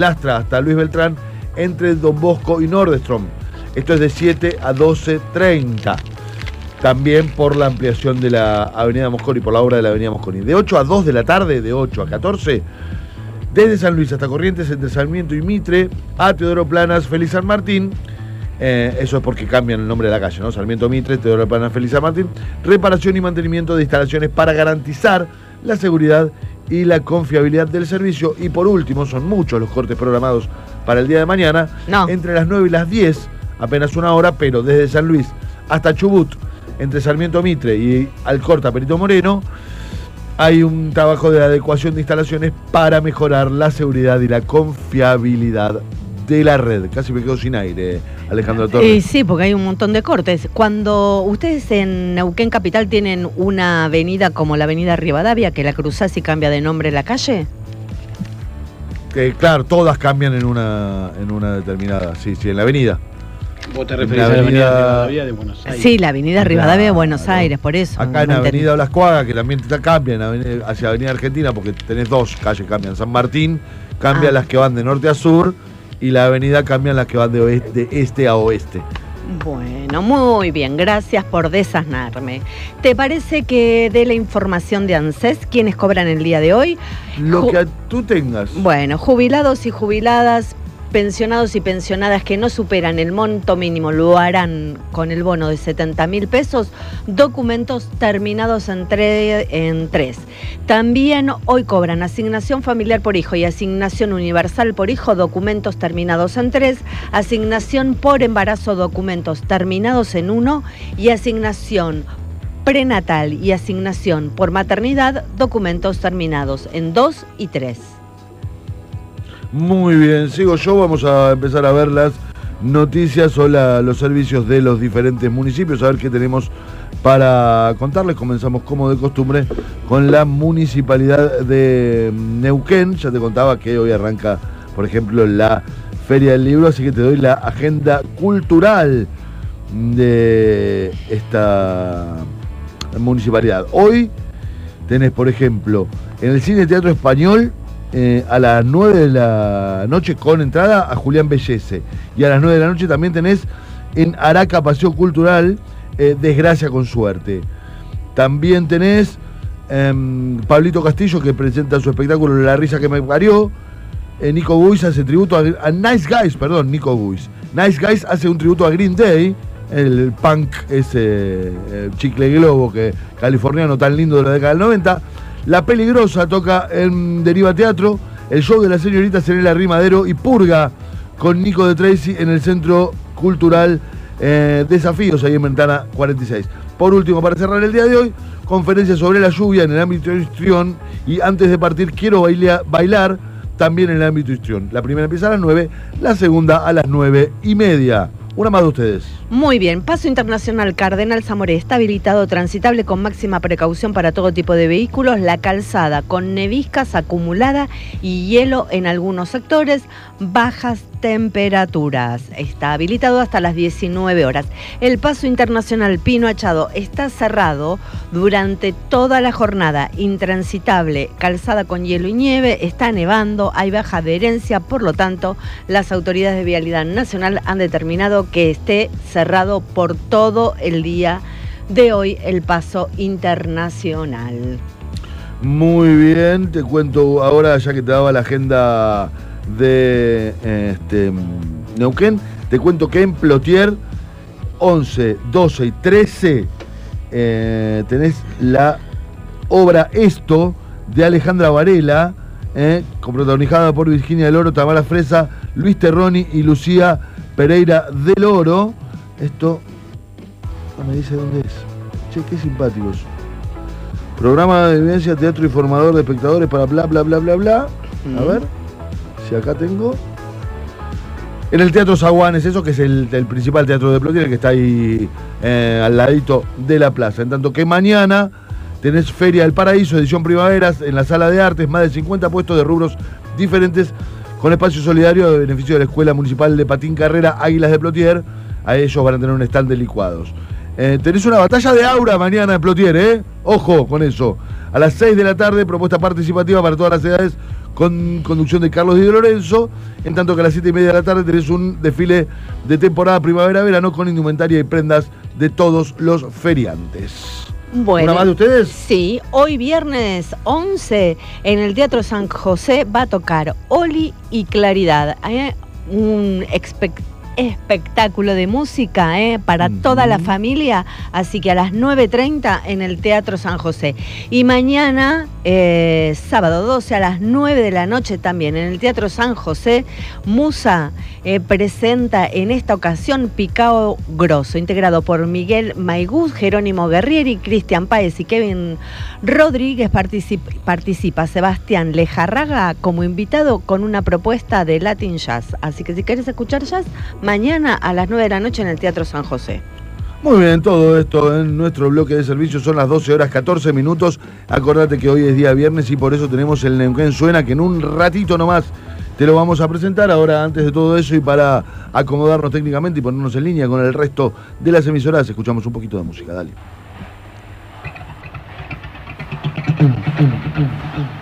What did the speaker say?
Lastra hasta Luis Beltrán entre Don Bosco y Nordstrom. Esto es de 7 a 12:30. También por la ampliación de la Avenida Mosconi, por la obra de la Avenida Mosconi. De 8 a 2 de la tarde, de 8 a 14, desde San Luis hasta Corrientes, entre Sarmiento y Mitre, a Teodoro Planas, Félix San Martín. Eso es porque cambian el nombre de la calle, ¿no? Sarmiento Mitre, Teodoro Planas, Félix San Martín. Reparación y mantenimiento de instalaciones para garantizar la seguridad y la confiabilidad del servicio. Y por último, son muchos los cortes programados para el día de mañana. No. Entre las 9 y las 10, apenas una hora, pero desde San Luis hasta Chubut, entre Sarmiento Mitre y Alcorta Perito Moreno, hay un trabajo de adecuación de instalaciones para mejorar la seguridad y la confiabilidad de la red. Casi me quedo sin aire, Alejandro Torres. Sí, porque hay un montón de cortes. Cuando ustedes en Neuquén Capital tienen una avenida como la avenida Rivadavia, que la cruzás y cambia de nombre la calle. Claro, todas cambian en una determinada, sí, en la avenida. ¿Vos te referís a la avenida Rivadavia de Buenos Aires? Sí, la avenida Rivadavia de Buenos Aires, por eso. Acá en Avenida Blas Cuaga, que también cambian hacia Avenida Argentina, porque tenés dos calles, cambian. San Martín cambia las que van de norte a sur y la avenida cambian las que van de este a oeste. Bueno, muy bien, gracias por desasnarme. ¿Te parece que dé la información de ANSES, quiénes cobran el día de hoy? Lo que tú tengas. Bueno, jubilados y jubiladas, pensionados y pensionadas que no superan el monto mínimo lo harán con el bono de 70.000 pesos, documentos terminados en 3. También hoy cobran asignación familiar por hijo y asignación universal por hijo, documentos terminados en 3, asignación por embarazo, documentos terminados en 1 y asignación prenatal y asignación por maternidad, documentos terminados en 2 y 3. Muy bien, sigo yo, vamos a empezar a ver las noticias o los servicios de los diferentes municipios, a ver qué tenemos para contarles. Comenzamos como de costumbre con la municipalidad de Neuquén. Ya te contaba que hoy arranca, por ejemplo, la Feria del Libro, así que te doy la agenda cultural de esta municipalidad. Hoy tenés, por ejemplo, en el Cine Teatro Español, a las 9 de la noche con entrada a Julián Bellese. Y a las 9 de la noche también tenés en Araca Paseo Cultural Desgracia con Suerte. También tenés Pablito Castillo, que presenta su espectáculo La Risa que me parió. Nico Guis hace tributo a Nice Guys, perdón, Nico Guis. Nice Guys hace un tributo a Green Day, el punk ese chicle globo californiano tan lindo de la década del 90. La Peligrosa toca en Deriva Teatro, el show de la señorita Serena Rimadero y Purga con Nico de Tracy en el Centro Cultural Desafíos, ahí en Ventana 46. Por último, para cerrar el día de hoy, conferencia sobre la lluvia en el ámbito histrión y antes de partir quiero bailar también en el ámbito histrión. La primera empieza a las 9, la segunda a las 9:30. Una más de ustedes. Muy bien, Paso Internacional Cardenal Zamoré está habilitado, transitable con máxima precaución para todo tipo de vehículos. La calzada con neviscas acumulada y hielo en algunos sectores, bajas temperaturas. Está habilitado hasta las 19 horas. El Paso Internacional Pino Achado está cerrado durante toda la jornada, intransitable, calzada con hielo y nieve, está nevando, hay baja adherencia, por lo tanto, las autoridades de Vialidad Nacional han determinado que esté cerrado por todo el día de hoy el Paso Internacional. Muy bien, te cuento ahora, ya que te daba la agenda de Neuquén, te cuento que en Plotier 11, 12 y 13 tenés la obra Esto de Alejandra Varela, protagonizada por Virginia del Oro, Tamara Fresa, Luis Terroni y Lucía Pereira del Oro. Esto no me dice dónde es. Che, qué simpáticos. Programa de vivencia, teatro y formador de espectadores para bla bla bla bla bla. A ver si acá tengo. En el Teatro Zaguanes, eso que es el principal teatro de Plotier, que está ahí al ladito de la plaza. En tanto que mañana tenés Feria del Paraíso, edición primaveras, en la Sala de Artes, más de 50 puestos de rubros diferentes, con espacio solidario de beneficio de la Escuela Municipal de Patín Carrera Águilas de Plotier. A ellos van a tener un stand de licuados. Tenés una batalla de aura mañana en Plotier, Ojo con eso. A las 6 de la tarde, propuesta participativa para todas las edades, con conducción de Carlos Di Lorenzo, en tanto que a las 7:30 de la tarde tenés un desfile de temporada primavera-verano con indumentaria y prendas de todos los feriantes. Bueno, ¿Una más de ustedes? Sí, hoy viernes 11 en el Teatro San José va a tocar Oli y Claridad. Un espectáculo de música para toda la familia, así que a las 9:30 en el Teatro San José. Y mañana, sábado 12 a las 9 de la noche también en el Teatro San José, Musa presenta en esta ocasión Picao Grosso, integrado por Miguel Maiguz, Jerónimo Guerrieri, Cristian Páez y Kevin Rodríguez. Participa Sebastián Lejarraga como invitado con una propuesta de Latin Jazz. Así que si querés escuchar jazz, mañana a las 9 de la noche en el Teatro San José. Muy bien, todo esto en nuestro bloque de servicios. Son las 12:14. Acordate que hoy es día viernes y por eso tenemos el Neuquén Suena, que en un ratito nomás te lo vamos a presentar. Ahora, antes de todo eso y para acomodarnos técnicamente y ponernos en línea con el resto de las emisoras, escuchamos un poquito de música. Dale.